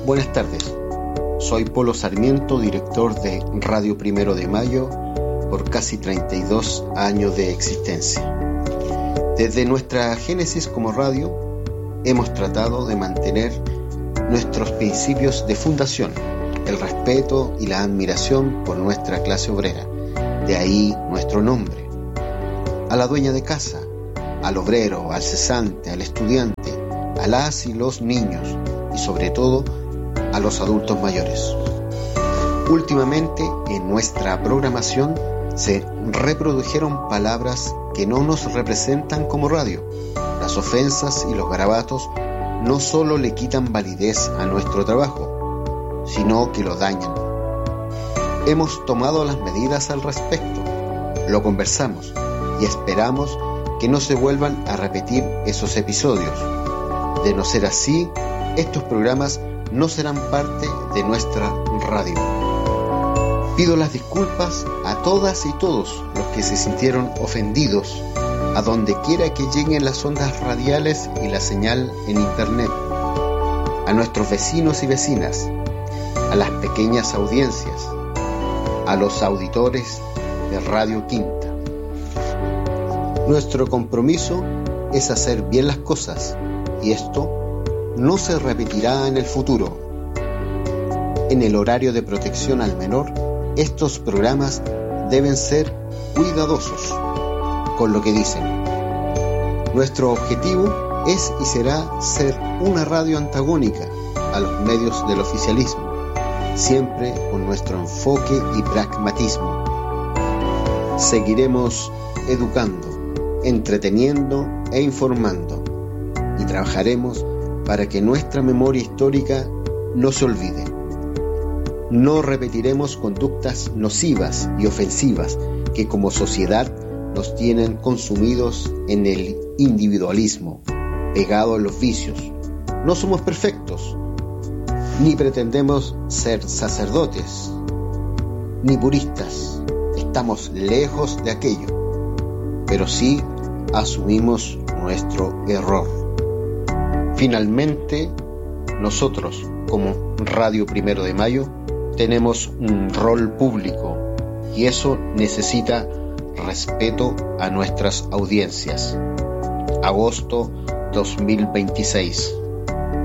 Buenas tardes, soy Polo Sarmiento, director de Radio Primero de Mayo por casi 32 años de existencia. Desde nuestra génesis como radio, hemos tratado de mantener nuestros principios de fundación, el respeto y la admiración por nuestra clase obrera, de ahí nuestro nombre. A la dueña de casa, al obrero, al cesante, al estudiante, a las y los niños y sobre todo a los adultos mayores. Últimamente en nuestra programación se reprodujeron palabras que no nos representan como radio. Las ofensas y los garabatos no solo le quitan validez a nuestro trabajo, sino que lo dañan. Hemos tomado las medidas al respecto, lo conversamos y esperamos que no se vuelvan a repetir esos episodios. De no ser así, estos programas no serán parte de nuestra radio. Pido las disculpas a todas y todos los que se sintieron ofendidos, a donde quiera que lleguen las ondas radiales y la señal en internet, a nuestros vecinos y vecinas, a las pequeñas audiencias, a los auditores de Radio Quinta. Nuestro compromiso es hacer bien las cosas y esto no se repetirá en el futuro. En el horario de protección al menor, estos programas deben ser cuidadosos con lo que dicen. Nuestro objetivo es y será ser una radio antagónica a los medios del oficialismo, siempre con nuestro enfoque y pragmatismo. Seguiremos educando, entreteniendo e informando y trabajaremos para que nuestra memoria histórica no se olvide. No repetiremos conductas nocivas y ofensivas que como sociedad nos tienen consumidos en el individualismo, pegado a los vicios. No somos perfectos, ni pretendemos ser sacerdotes, ni puristas. Estamos lejos de aquello, pero sí asumimos nuestro error. Finalmente, nosotros, como Radio Primero de Mayo, tenemos un rol público y eso necesita respeto a nuestras audiencias. Agosto 2026.